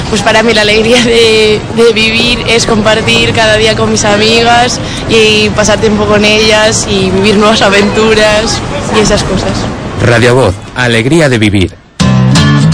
Pues para mí la alegría de vivir es compartir cada día con mis amigas y pasar tiempo con ellas y vivir nuevas aventuras y esas cosas. Radio Voz, alegría de vivir.